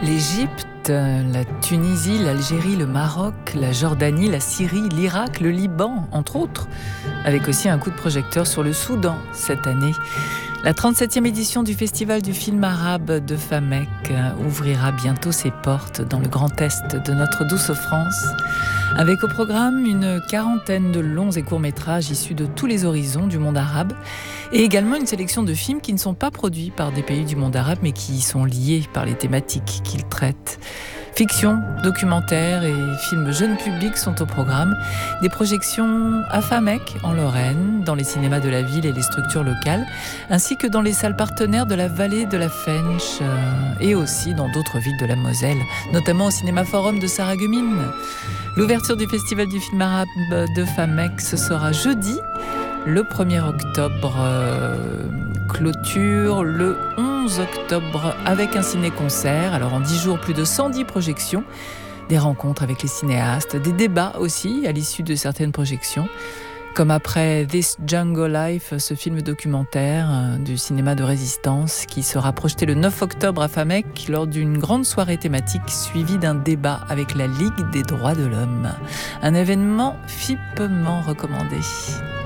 L'Égypte, la Tunisie, l'Algérie, le Maroc, la Jordanie, la Syrie, l'Irak, le Liban, entre autres, avec aussi un coup de projecteur sur le Soudan cette année. La 37e édition du Festival du film arabe de Famec ouvrira bientôt ses portes dans le Grand Est de notre douce France, avec au programme une quarantaine de longs et courts-métrages issus de tous les horizons du monde arabe, et également une sélection de films qui ne sont pas produits par des pays du monde arabe, mais qui y sont liés par les thématiques qu'ils traitent. Fiction, documentaires et films jeunes publics sont au programme. Des projections à Famec, en Lorraine, dans les cinémas de la ville et les structures locales, ainsi que dans les salles partenaires de la vallée de la Fensch et aussi dans d'autres villes de la Moselle, notamment au Cinéma Forum de Sarreguemines. L'ouverture du Festival du film arabe de Famec, ce sera jeudi, le 1er octobre. Clôture le 11 octobre avec un ciné-concert. Alors en 10 jours, plus de 110 projections, des rencontres avec les cinéastes, des débats aussi à l'issue de certaines projections, comme après This Jungle Life, ce film documentaire du cinéma de résistance qui sera projeté le 9 octobre à Famec lors d'une grande soirée thématique suivie d'un débat avec la Ligue des droits de l'homme. Un événement fipement recommandé.